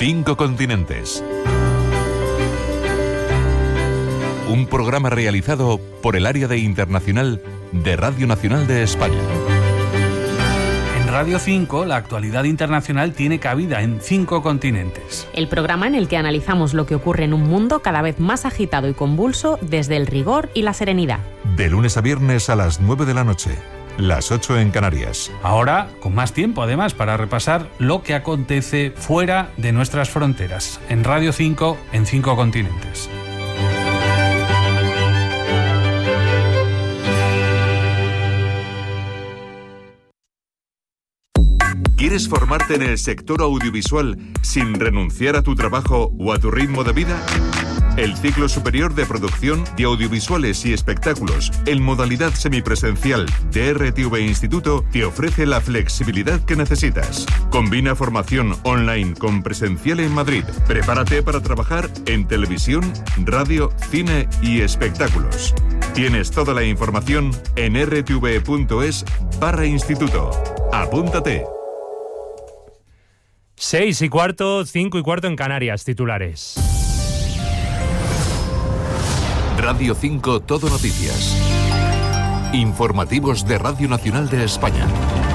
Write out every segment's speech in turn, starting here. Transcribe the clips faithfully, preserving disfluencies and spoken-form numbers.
Cinco continentes. Un programa realizado por el área de internacional de Radio Nacional de España. En Radio cinco, la actualidad internacional tiene cabida en cinco continentes. El programa en el que analizamos lo que ocurre en un mundo cada vez más agitado y convulso desde el rigor y la serenidad. De lunes a viernes a las nueve de la noche, las ocho en Canarias. Ahora, con más tiempo además para repasar lo que acontece fuera de nuestras fronteras. En Radio cinco, en cinco continentes. ¿Quieres formarte en el sector audiovisual sin renunciar a tu trabajo o a tu ritmo de vida? El ciclo superior de producción de audiovisuales y espectáculos en modalidad semipresencial de R T V Instituto te ofrece la flexibilidad que necesitas. Combina formación online con presencial en Madrid. Prepárate para trabajar en televisión, radio, cine y espectáculos. Tienes toda la información en r t v punto es barra instituto. Apúntate. Seis y cuarto, cinco y cuarto en Canarias, titulares. Radio cinco Todo Noticias. Informativos de Radio Nacional de España.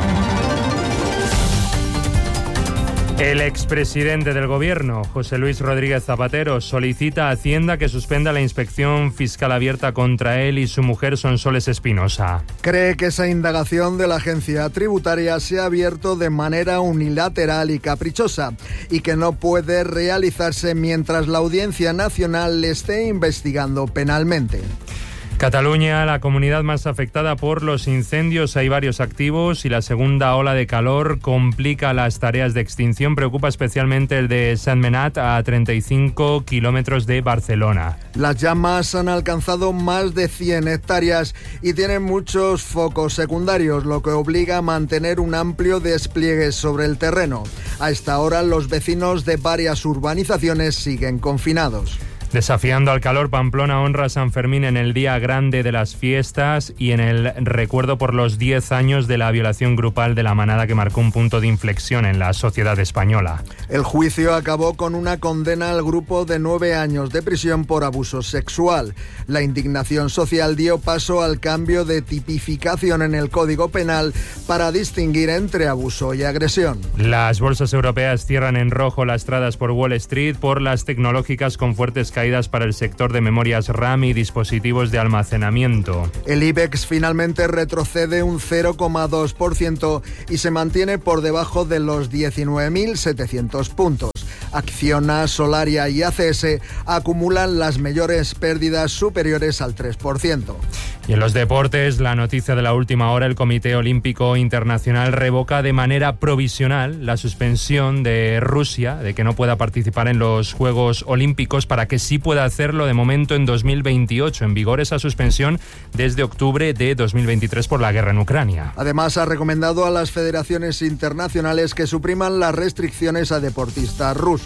El expresidente del Gobierno, José Luis Rodríguez Zapatero, solicita a Hacienda que suspenda la inspección fiscal abierta contra él y su mujer Sonsoles Espinosa. Cree que esa indagación de la agencia tributaria se ha abierto de manera unilateral y caprichosa y que no puede realizarse mientras la Audiencia Nacional le esté investigando penalmente. Cataluña, la comunidad más afectada por los incendios. Hay varios activos y la segunda ola de calor complica las tareas de extinción. Preocupa especialmente el de Sentmenat, a treinta y cinco kilómetros de Barcelona. Las llamas han alcanzado más de cien hectáreas y tienen muchos focos secundarios, lo que obliga a mantener un amplio despliegue sobre el terreno. A esta hora, los vecinos de varias urbanizaciones siguen confinados. Desafiando al calor, Pamplona honra a San Fermín en el día grande de las fiestas y en el recuerdo por los diez años de la violación grupal de la manada que marcó un punto de inflexión en la sociedad española. El juicio acabó con una condena al grupo de nueve años de prisión por abuso sexual. La indignación social dio paso al cambio de tipificación en el Código Penal para distinguir entre abuso y agresión. Las bolsas europeas cierran en rojo lastradas por Wall Street por las tecnológicas con fuertes caídas para el sector de memorias RAM y dispositivos de almacenamiento. El IBEX finalmente retrocede un cero coma dos por ciento y se mantiene por debajo de los diecinueve mil setecientos puntos. Acciona, Solaria y A C S acumulan las mayores pérdidas superiores al tres por ciento. Y en los deportes, la noticia de la última hora: el Comité Olímpico Internacional revoca de manera provisional la suspensión de Rusia de que no pueda participar en los Juegos Olímpicos para que sí pueda hacerlo de momento en dos mil veintiocho. En vigor esa suspensión desde octubre de dos mil veintitrés por la guerra en Ucrania. Además, ha recomendado a las federaciones internacionales que supriman las restricciones a deportistas rusos.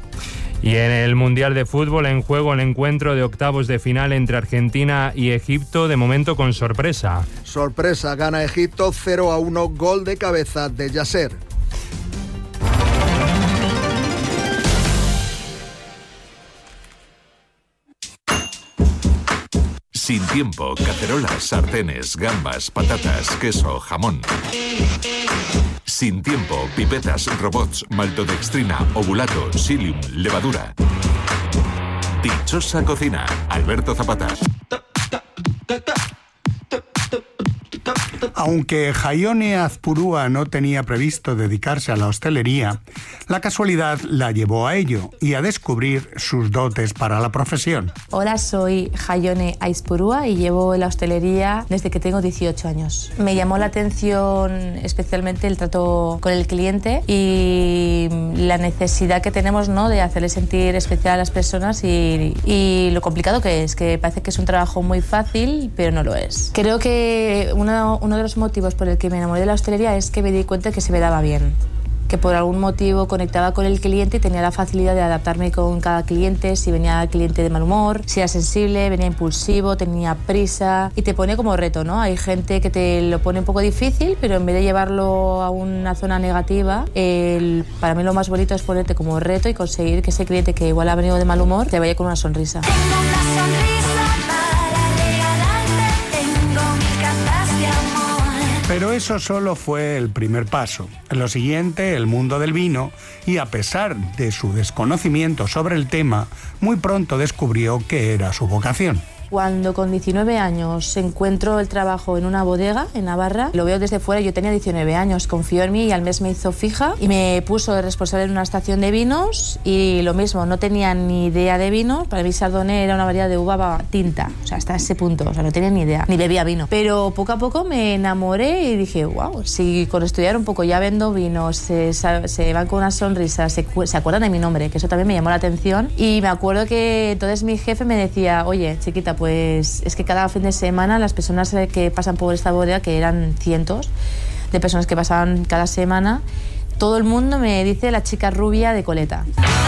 Y en el Mundial de Fútbol, en juego el encuentro de octavos de final entre Argentina y Egipto, de momento con sorpresa. Sorpresa, gana Egipto cero a uno, gol de cabeza de Yasser. Sin tiempo, cacerolas, sartenes, gambas, patatas, queso, jamón. Sin tiempo, pipetas, robots, maltodextrina, ovulato, psyllium, levadura. Dichosa cocina, Alberto Zapata. Aunque Jaione Azpurúa no tenía previsto dedicarse a la hostelería, la casualidad la llevó a ello y a descubrir sus dotes para la profesión. Hola, soy Jaione Azpurúa y llevo la hostelería desde que tengo dieciocho años. Me llamó la atención especialmente el trato con el cliente y la necesidad que tenemos, ¿no?, de hacerle sentir especial a las personas y, y lo complicado que es, que parece que es un trabajo muy fácil, pero no lo es. Creo que uno, uno de los motivos por el que me enamoré de la hostelería es que me di cuenta que se me daba bien. que por algún motivo conectaba con el cliente y tenía la facilidad de adaptarme con cada cliente, si venía el cliente de mal humor, si era sensible, venía impulsivo, tenía prisa, y te pone como reto, ¿no? Hay gente que te lo pone un poco difícil, pero en vez de llevarlo a una zona negativa, el, para mí lo más bonito es ponerte como reto y conseguir que ese cliente que igual ha venido de mal humor te vaya con una sonrisa. Tengo una sonrisa para regalarte, tengo mil cartas de amor. Pero eso solo fue el primer paso. En lo siguiente, el mundo del vino, y a pesar de su desconocimiento sobre el tema, muy pronto descubrió que era su vocación. Cuando con diecinueve años encuentro el trabajo en una bodega en Navarra, lo veo desde fuera, yo tenía diecinueve años, confió en mí y al mes me hizo fija y me puso de responsable en una estación de vinos y lo mismo, no tenía ni idea de vino, para mí Chardonnay era una variedad de uva tinta, o sea, hasta ese punto, o sea, no tenía ni idea, ni bebía vino. Pero poco a poco me enamoré y dije, wow, si con estudiar un poco ya vendo vinos, se, se van con una sonrisa, se, se acuerdan de mi nombre, que eso también me llamó la atención y me acuerdo que entonces mi jefe me decía, oye, chiquita, pues es que cada fin de semana las personas que pasan por esta bodega, que eran cientos de personas que pasaban cada semana, todo el mundo me dice la chica rubia de Coleta.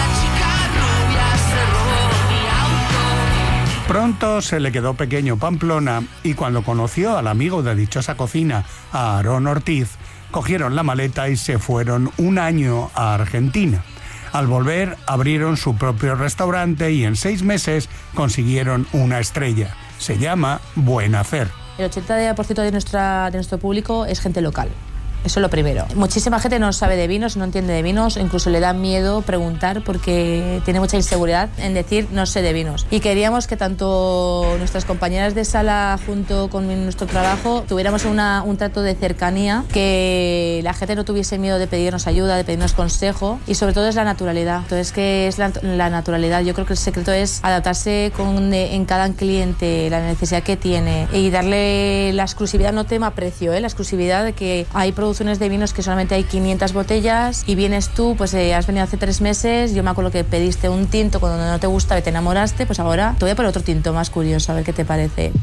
Pronto se le quedó pequeño Pamplona y cuando conoció al amigo de dichosa cocina, a Aarón Ortiz, cogieron la maleta y se fueron un año a Argentina. Al volver, abrieron su propio restaurante y en seis meses consiguieron una estrella. Se llama Buen Hacer. El ochenta por ciento de, nuestra, de nuestro público es gente local. Eso es lo primero. Muchísima gente no sabe de vinos, no entiende de vinos, incluso le da miedo preguntar porque tiene mucha inseguridad en decir no sé de vinos. Y queríamos que tanto nuestras compañeras de sala junto con nuestro trabajo tuviéramos una, un trato de cercanía, que la gente no tuviese miedo de pedirnos ayuda, de pedirnos consejo y sobre todo es la naturalidad. Entonces, ¿qué es la, la naturalidad? Yo creo que el secreto es adaptarse con, en cada cliente, la necesidad que tiene y darle la exclusividad, no tema precio, ¿eh? La exclusividad de que hay productos de vinos que solamente hay quinientas botellas y vienes tú, pues eh, has venido hace tres meses, yo me acuerdo que pediste un tinto cuando no te gustaba y te enamoraste, pues ahora te voy a por otro tinto más curioso, a ver qué te parece.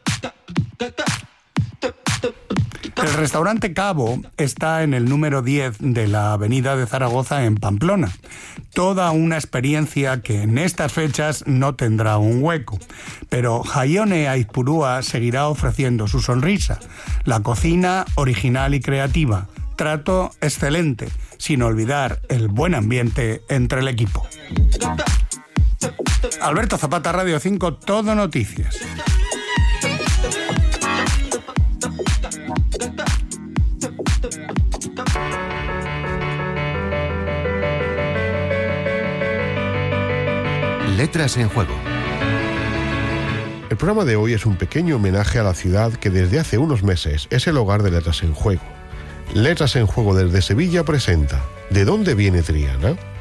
El restaurante Cabo está en el número diez de la avenida de Zaragoza en Pamplona. Toda una experiencia que en estas fechas no tendrá un hueco. Pero Jaione Aizpurua seguirá ofreciendo su sonrisa. La cocina original y creativa. Trato excelente, sin olvidar el buen ambiente entre el equipo. Alberto Zapata, Radio cinco, Todo Noticias. Letras en Juego. El programa de hoy es un pequeño homenaje a la ciudad que desde hace unos meses es el hogar de Letras en Juego. Letras en Juego desde Sevilla presenta ¿De dónde viene Triana?